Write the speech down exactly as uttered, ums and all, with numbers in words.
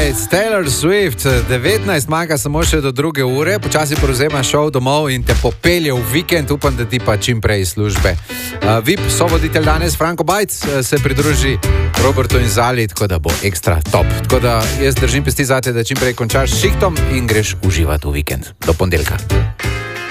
States, Taylor Swift, devetnajst manjka samo še do druge ure, počasi prevzema šov domov in te popelje v vikend, upam, da ti pa čim prej iz službe. Uh, V I P, sovoditelj danes, Franko Bajc, se pridruži Robertu in Zali, tako da bo ekstra top. Tako da jaz držim pesti zate, da čim prej končaš s šihtom in greš uživati v vikend. Do ponedeljka.